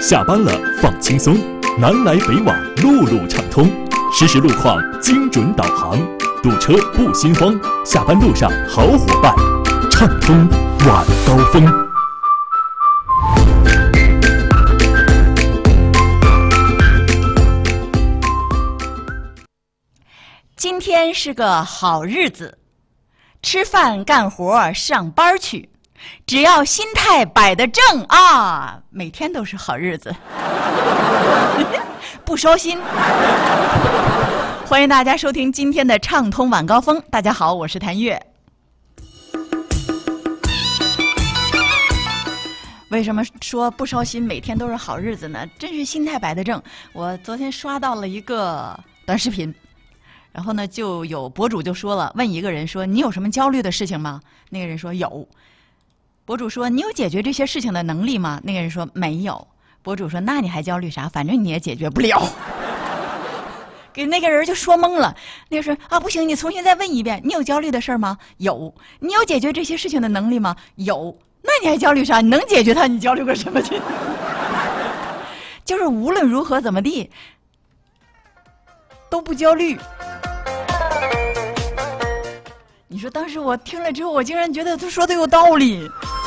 下班了放轻松，南来北往路路畅通，实时路况精准导航，堵车不心慌，下班路上好伙伴，畅通晚高峰。 今天是个好日子，吃饭干活上班去，只要心态摆得正啊，每天都是好日子，不烧心。欢迎大家收听今天的畅通晚高峰。大家好，我是谭月。为什么说不烧心每天都是好日子呢？真是心态摆得正。我昨天刷到了一个短视频，然后呢，就有博主就说了，问一个人说：“你有什么焦虑的事情吗？”那个人说：“有。”博主说：“你有解决这些事情的能力吗？”那个人说：“没有。”博主说：“那你还焦虑啥？反正你也解决不了。”给那个人就说懵了。那个人说：“啊，不行，你重新再问一遍，你有焦虑的事儿吗？”有。你有解决这些事情的能力吗？有。那你还焦虑啥？你能解决它，你焦虑个什么劲？就是无论如何怎么地，都不焦虑。你说当时我听了之后，我竟然觉得他说的有道理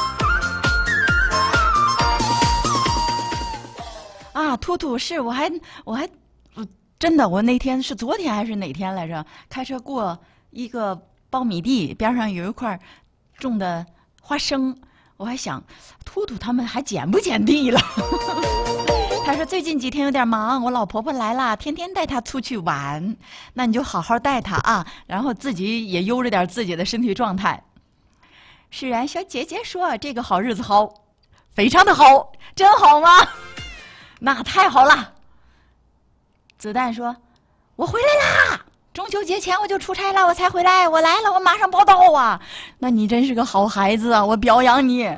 啊！兔兔是我还真的，我那天是昨天还是哪天来着？开车过一个苞米地，边上有一块种的花生，我还想兔兔他们还捡不捡地了？他说最近几天有点忙，我老婆婆来了，天天带她出去玩，那你就好好带她啊，然后自己也悠着点自己的身体状态。释然小姐姐说这个好日子好，非常的好，真好吗？那太好了。子弹说我回来啦，中秋节前我就出差了，我才回来，我来了，我马上报到啊。那你真是个好孩子啊，我表扬你。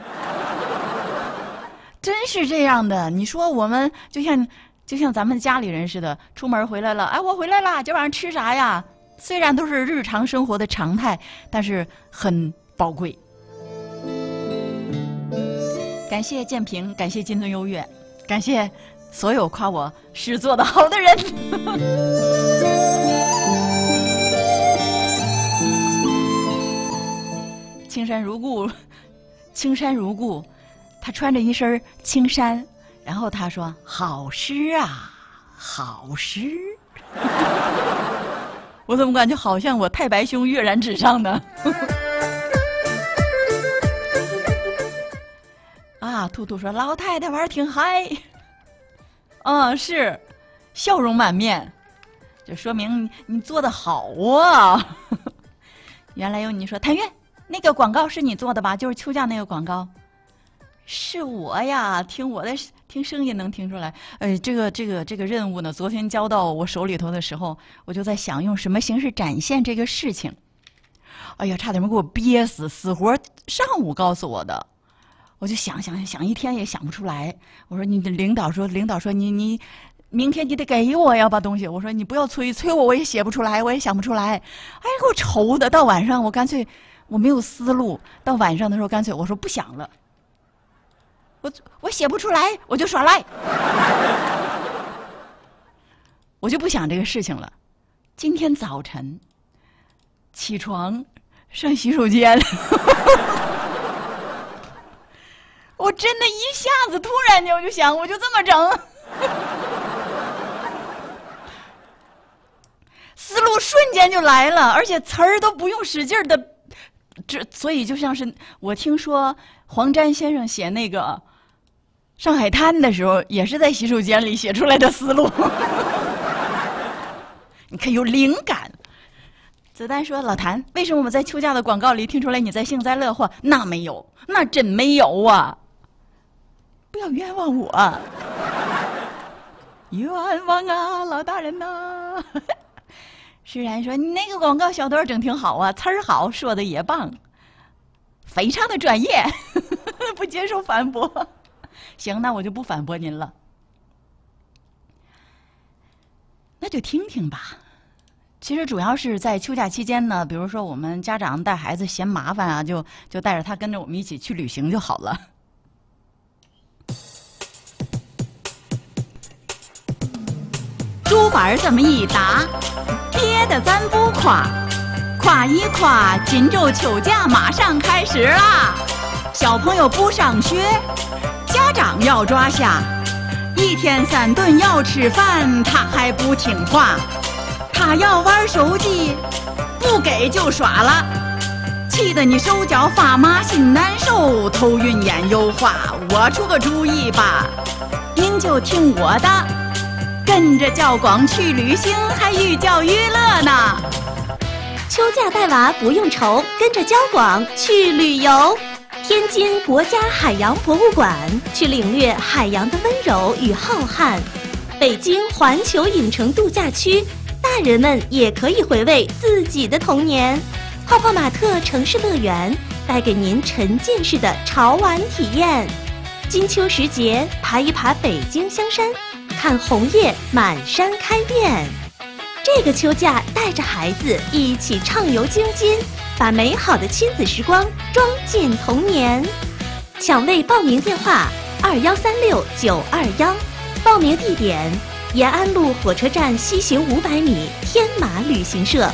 真是这样的，你说我们就像咱们家里人似的，出门回来了，哎，我回来了，今晚上吃啥呀？虽然都是日常生活的常态，但是很宝贵。感谢建平，感谢金樽优越，感谢所有夸我诗做得好的人。青山如故，青山如故。他穿着一身青衫，然后他说：“好诗啊，好诗。”我怎么感觉好像我太白兄跃然纸上呢？啊，兔兔说老太太玩挺嗨。是，笑容满面，就说明你做得好啊。原来有你说谭月，那个广告是你做的吧？就是秋假那个广告。是我呀，听声音能听出来。这个任务呢，昨天交到我手里头的时候，我就在想用什么形式展现这个事情。哎呀，差点没给我憋死，死活上午告诉我的，我就想一天也想不出来。我说你的领导说你明天你得给我呀把东西。我说你不要催我也写不出来，我也想不出来。哎，给我愁的，到晚上我干脆我没有思路，到晚上的时候干脆我说不想了。我写不出来，我就耍赖，我就不想这个事情了。今天早晨起床上洗手间，我真的一下子突然间我就想，我就这么整，思路瞬间就来了，而且词儿都不用使劲的，所以就像是我听说黄沾先生写那个上海滩的时候，也是在洗手间里写出来的思路。你看有灵感。子弹说老谭，为什么我在秋假的广告里听出来你在幸灾乐祸？那没有，那真没有啊，不要冤枉我。冤枉啊老大人呐。释然说你那个广告小段整挺好啊，词儿好，说的也棒，非常的专业。不接受反驳。行，那我就不反驳您了，那就听听吧。其实主要是在秋假期间呢，比如说我们家长带孩子嫌麻烦啊，就带着他跟着我们一起去旅行就好了。 竹板这么一打，别的咱不夸，夸一夸锦州秋假马上开始啦！小朋友不上学，家长要抓瞎，一天3顿要吃饭，他还不听话，他要玩手机，不给就耍了，气得你手脚发麻心难受，头晕眼油花。我出个主意吧，您就听我的，跟着教广去旅行，还寓教于乐呢。 秋假带娃不用愁，跟着交广去旅游。天津国家海洋博物馆，去领略海洋的温柔与浩瀚。北京环球影城度假区，大人们也可以回味自己的童年。泡泡玛特城市乐园带给您沉浸式的潮玩体验。金秋时节，爬一爬北京香山，看红叶满山开遍。这个秋假带着孩子一起畅游京津，把美好的亲子时光装进童年。抢位报名电话2136-921，报名地点延安路火车站西行500米，天马旅行社。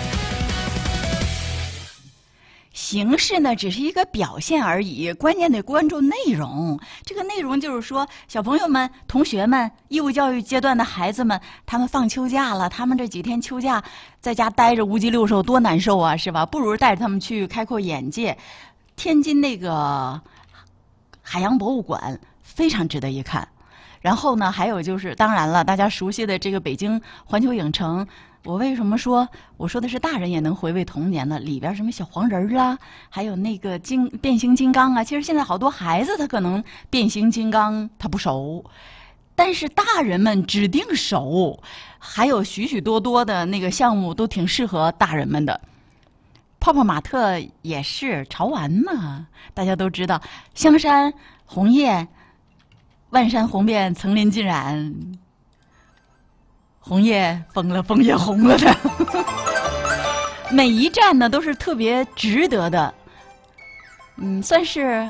形式呢，只是一个表现而已，关键得关注内容。这个内容就是说，小朋友们、同学们、义务教育阶段的孩子们，他们放秋假了，他们这几天秋假在家待着无鸡六兽，多难受啊，是吧？不如带着他们去开阔眼界。天津那个海洋博物馆非常值得一看。然后呢，还有就是，当然了，大家熟悉的这个北京环球影城。我为什么说我说的是大人也能回味童年呢？里边什么小黄人啦，还有那个变形金刚啊。其实现在好多孩子他可能变形金刚他不熟，但是大人们指定熟。还有许许多多的那个项目都挺适合大人们的。泡泡玛特也是潮玩嘛，大家都知道，香山红叶，万山红遍，层林尽染。红叶疯了，枫叶红了的。每一站呢都是特别值得的，算是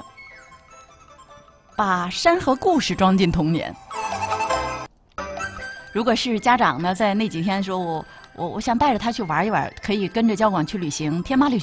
把山河故事装进童年。如果是家长呢，在那几天的时候，我想带着他去玩一玩，可以跟着交广去旅行，天马旅行。